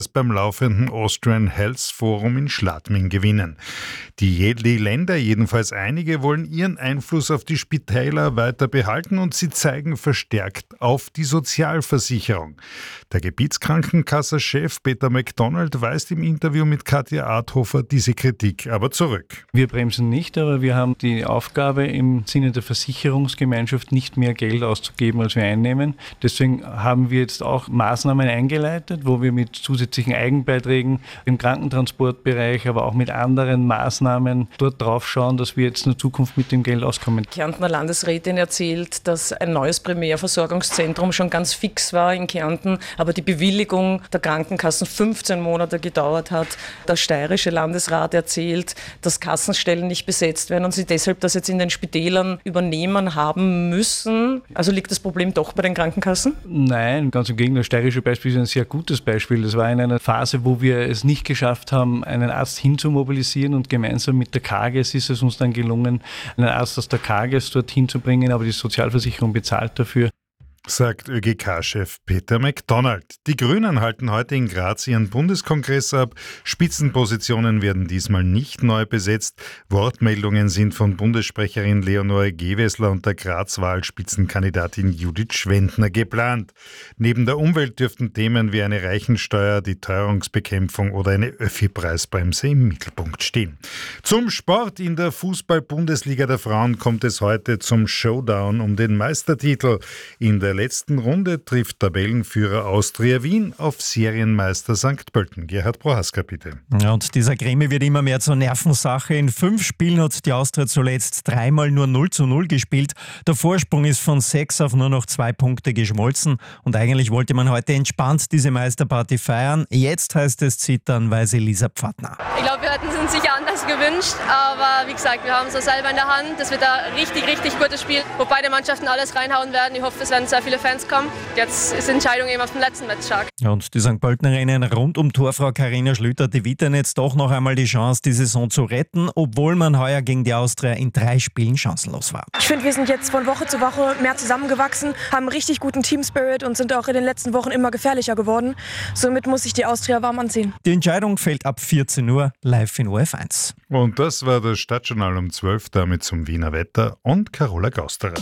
beim laufenden Austrian Health Forum in Schladming gewinnen. Die Länder, jedenfalls einige, wollen ihren Einfluss auf die Spitäler weiter behalten und sie zeigen verstärkt auf die Sozialversicherung. Der Gebietskrankenkassenchef Peter McDonald weist im Interview mit Katja Arthofer diese Kritik aber zurück. Wir bremsen nicht, aber wir haben die Aufgabe im Sinne der Versicherungsgemeinschaft nicht mehr Geld auszugeben, als wir einnehmen. Deswegen haben wir jetzt auch Maßnahmen eingeleitet, wo wir mit zusätzlichen Eigenbeiträgen im Krankentransportbereich, aber auch mit anderen Maßnahmen dort drauf schauen, dass wir jetzt in der Zukunft mit dem Geld auskommen. Die Kärntner Landesrätin erzählt, dass ein neues Primärversorgungszentrum schon ganz fix war in Kärnten, aber die Bewilligung der Krankenkassen 15 Monate gedauert hat. Der steirische Landesrat erzählt, dass Kassenstellen nicht besetzt werden und sie deshalb das jetzt in den Spitälern übernehmen haben müssen. Also liegt das Problem doch bei den Krankenkassen? Nein, ganz im Gegenteil. Das steirische Beispiel ist ein sehr gutes Beispiel. Das war in einer Phase, wo wir es nicht geschafft haben, einen Arzt hinzumobilisieren und gemeinsam mit der KAGES ist es uns dann gelungen, einen Arzt aus der KAGES dorthin zu bringen, aber die Sozialversicherung bezahlt dafür. Sagt ÖGK-Chef Peter McDonald. Die Grünen halten heute in Graz ihren Bundeskongress ab. Spitzenpositionen werden diesmal nicht neu besetzt. Wortmeldungen sind von Bundessprecherin Leonore Gewessler und der Graz-Wahlspitzenkandidatin Judith Schwendner geplant. Neben der Umwelt dürften Themen wie eine Reichensteuer, die Teuerungsbekämpfung oder eine Öffi-Preisbremse im Mittelpunkt stehen. Zum Sport in der Fußball-Bundesliga der Frauen kommt es heute zum Showdown um den Meistertitel. In der letzten Runde trifft Tabellenführer Austria Wien auf Serienmeister St. Pölten. Gerhard Prohaska, bitte. Ja, und dieser Krimi wird immer mehr zur Nervensache. In 5 Spielen hat die Austria zuletzt 3-mal nur 0:0 gespielt. Der Vorsprung ist von 6 auf nur noch 2 Punkte geschmolzen. Und eigentlich wollte man heute entspannt diese Meisterparty feiern. Jetzt heißt es zittern, weiß Elisa Pfadner. Ich glaube, wir hätten es uns sicher anders gewünscht. Aber wie gesagt, wir haben es selber in der Hand. Das wird ein richtig, richtig gutes Spiel, wo beide Mannschaften alles reinhauen werden. Ich hoffe, es werden sehr viele Fans kommen. Jetzt ist die Entscheidung eben auf dem letzten Match stark. Ja, und die St. Pöltenerinnen rund um Torfrau Carina Schlüter, die wittern jetzt doch noch einmal die Chance, die Saison zu retten, obwohl man heuer gegen die Austria in 3 Spielen chancenlos war. Ich finde, wir sind jetzt von Woche zu Woche mehr zusammengewachsen, haben richtig guten Team-Spirit und sind auch in den letzten Wochen immer gefährlicher geworden. Somit muss sich die Austria warm anziehen. Die Entscheidung fällt ab 14 Uhr live in ORF1. Und das war das Stadtjournal um 12, damit zum Wiener Wetter und Carola Gausterer.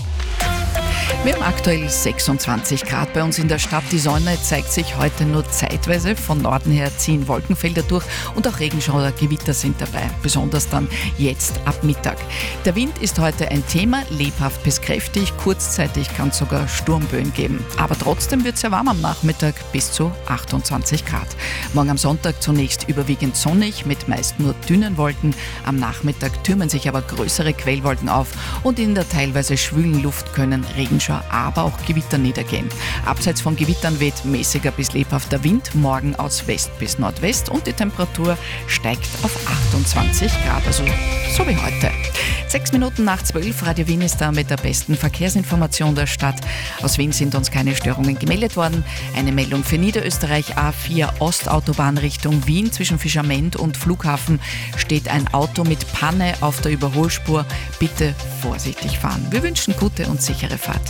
Wir haben aktuell 26 Grad bei uns in der Stadt. Die Sonne zeigt sich heute nur zeitweise. Von Norden her ziehen Wolkenfelder durch und auch Regenschauer, Gewitter sind dabei. Besonders dann jetzt ab Mittag. Der Wind ist heute ein Thema, lebhaft bis kräftig. Kurzzeitig kann es sogar Sturmböen geben. Aber trotzdem wird es sehr warm am Nachmittag, bis zu 28 Grad. Morgen am Sonntag zunächst überwiegend sonnig, mit meist nur dünnen Wolken. Am Nachmittag türmen sich aber größere Quellwolken auf und in der teilweise schwülen Luft können Regenschauer, aber auch Gewitter niedergehen. Abseits von Gewittern weht mäßiger bis lebhafter Wind, morgen aus West bis Nordwest und die Temperatur steigt auf 28 Grad, also so wie heute. 6 Minuten nach 12, Radio Wien ist da mit der besten Verkehrsinformation der Stadt. Aus Wien sind uns keine Störungen gemeldet worden. Eine Meldung für Niederösterreich, A4 Ostautobahn Richtung Wien zwischen Fischament und Flughafen steht ein Auto mit Panne auf der Überholspur. Bitte vorsichtig fahren. Wir wünschen gute und sichere Fahrt.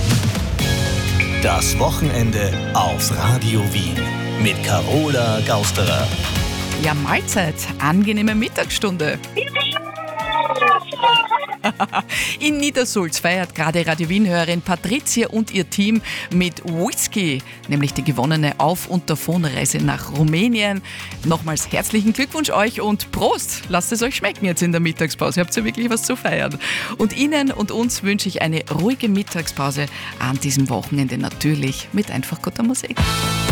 Das Wochenende auf Radio Wien mit Carola Gausterer. Ja, Mahlzeit, angenehme Mittagsstunde. In Niedersulz feiert gerade Radio Wien-Hörerin Patricia und ihr Team mit Whisky, nämlich die gewonnene Auf- und Davonreise nach Rumänien. Nochmals herzlichen Glückwunsch euch und Prost! Lasst es euch schmecken jetzt in der Mittagspause. Habt ihr wirklich was zu feiern? Und Ihnen und uns wünsche ich eine ruhige Mittagspause an diesem Wochenende, natürlich mit einfach guter Musik.